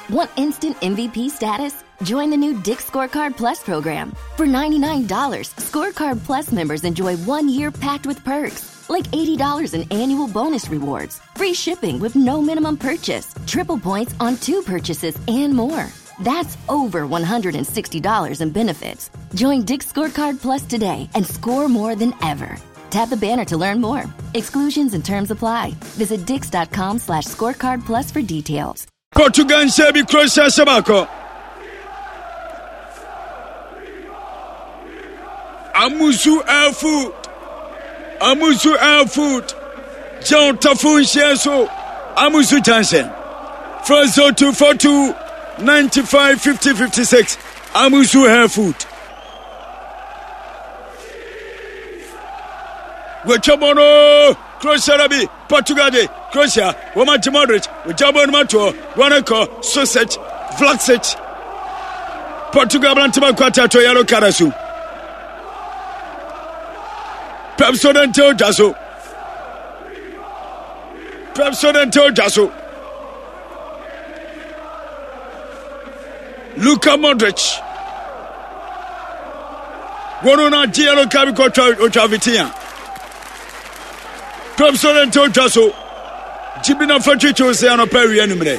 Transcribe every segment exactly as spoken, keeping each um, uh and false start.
Want instant M V P status? Join the new Dick's Scorecard Plus program. For ninety-nine dollars, Scorecard Plus members enjoy one year packed with perks, like eighty dollars in annual bonus rewards, free shipping with no minimum purchase, triple points on two purchases, and more. That's over one hundred sixty dollars in benefits. Join Dick's Scorecard Plus today and score more than ever. Tap the banner to learn more. Exclusions and terms apply. Visit dix.com slash scorecard plus for details. Portugal Sebi Croatia Sabako. Amusu Air Food. Amusu Air Food. John Tafun Sheso. Amusu Jansen. First zero two four two ninety-five fifty fifty-six. Amusu Air Food. Wechamono Croatia Rabi Portugal Croatia Woman Modric Wejabon Mato Wanako Sausage Vlasic Portugal Blantima Quata to Yellow Karasu Pepsodento Jaso Pepsodento Jaso Luka Modric Wonona Giello Cabico Ochavitia Pepsodento Jaso Jibina Fatricho Seano Perry Enumere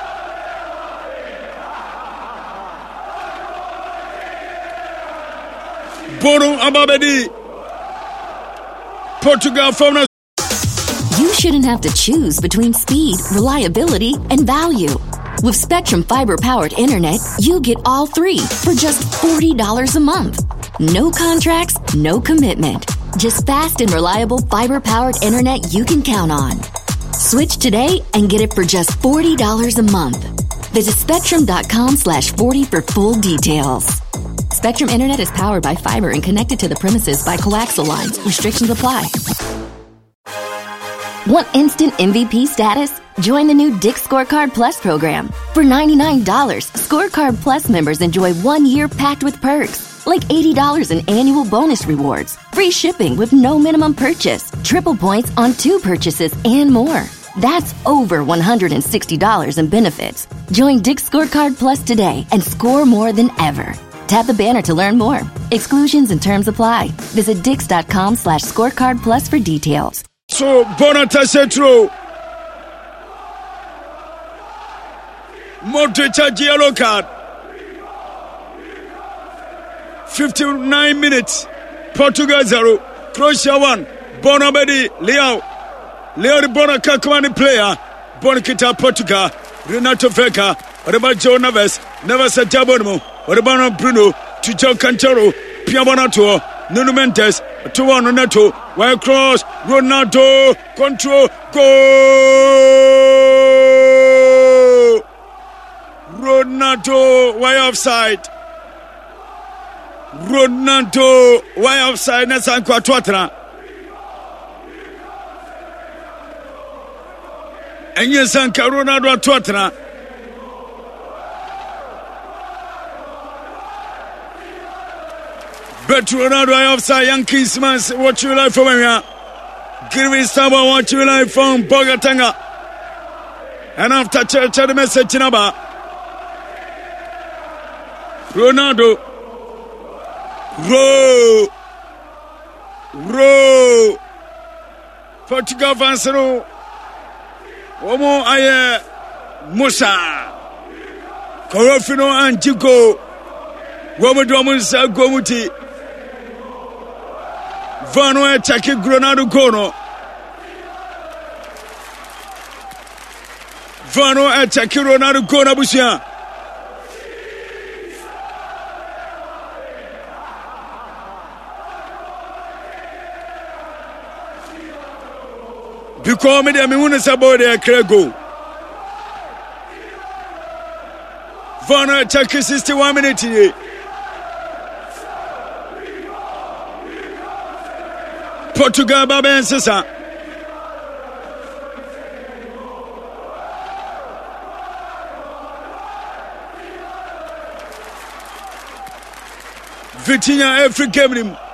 Bono Ababedi Portugal from. You shouldn't have to choose between speed, reliability, and value. With Spectrum Fiber-powered internet, you get all three for just forty dollars a month. No contracts, no commitment. Just fast and reliable fiber-powered internet you can count on. Switch today and get it for just forty dollars a month. Visit spectrum.com slash 40 for full details. Spectrum Internet is powered by fiber and connected to the premises by coaxial lines. Restrictions apply. Want instant M V P status? Join the new Dick's Scorecard Plus program. For ninety-nine dollars, Scorecard Plus members enjoy one year packed with perks, like eighty dollars in annual bonus rewards, free shipping with no minimum purchase, triple points on two purchases, and more. That's over one hundred sixty dollars in benefits. Join Dick's Scorecard Plus today and score more than ever. Tap the banner to learn more. Exclusions and terms apply. Visit dix.com slash scorecard plus for details. So, Bonata Centro. Modric yellow card. fifty-nine minutes. Portugal zero. Croatia one. Bonabedi Leao. Leo the Bona Kakwani player. Bonakita Portugal. Renato Vega. Reba Joe Neves. Neves at Jabonmo. Reba Bruno. Chicho Cantero. Piabonato. Nuno Mendes. To one Neto. Wide cross. Ronaldo. Control. Goal. Ronaldo. Why offside? Ronaldo. Why offside? Nesan Quatuatra. And yes, Ronaldo Tuatra. But Ronaldo offside. Yankees man, what you like from here? Giri Saba, what you like from Bogatanga? And after church, the message in about Ronaldo. Row, row. Portugal Vansero. Omo aye Musa Korofino and Chico Womodomunsa Gomuti Vano Chaki Granado Gono Vano Chaki Ronaldo Gona Busia Because me dem won about the Krego. Vana check sixty-one minutes. Portugal Baba and Sessa. Vitinha every game.